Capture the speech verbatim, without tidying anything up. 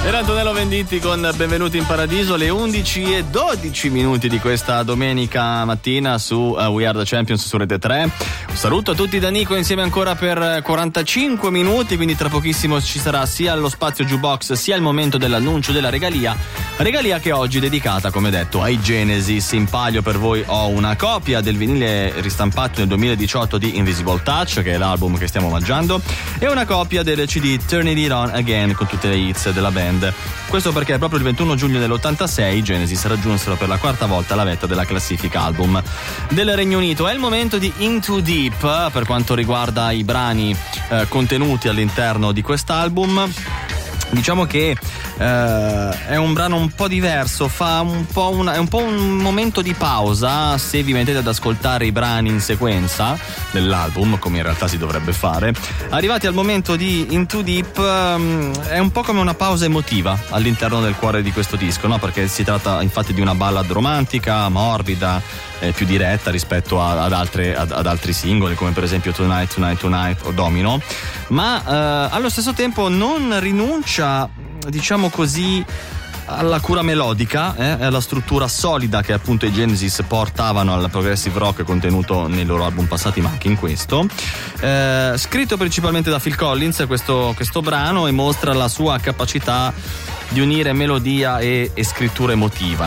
Era Antonello Venditti con Benvenuti in Paradiso, le undici e dodici minuti di questa domenica mattina su uh, We Are The Champions su Rete tre. Un saluto a tutti da Nico, insieme ancora per quarantacinque minuti, quindi tra pochissimo ci sarà sia lo spazio jukebox sia il momento dell'annuncio della regalia. Regalia che oggi è dedicata, come detto, ai Genesis. In palio per voi ho una copia del vinile ristampato nel duemiladiciotto di Invisible Touch, che è l'album che stiamo omaggiando, e una copia del C D Turning It On Again con tutte le hits della band. Questo perché proprio il ventuno giugno dell'ottantasei i Genesis raggiunsero per la quarta volta la vetta della classifica album del Regno Unito. È il momento di Into Deep per quanto riguarda i brani eh, contenuti all'interno di quest'album. Diciamo che eh, è un brano un po' diverso, fa un po' una, è un po' un momento di pausa se vi mettete ad ascoltare i brani in sequenza dell'album, come in realtà si dovrebbe fare. Arrivati al momento di Into Deep, um, è un po' come una pausa emotiva all'interno del cuore di questo disco, no? Perché si tratta infatti di una ballad romantica, morbida, eh, più diretta rispetto a, ad, altre, ad, ad altri singoli, come per esempio Tonight, Tonight, Tonight o Domino, ma eh, allo stesso tempo non rinuncia, diciamo così, alla cura melodica e eh, alla struttura solida che appunto i Genesis portavano al progressive rock contenuto nei loro album passati, ma anche in questo. Eh, scritto principalmente da Phil Collins questo, questo brano, e mostra la sua capacità di unire melodia e, e scrittura emotiva.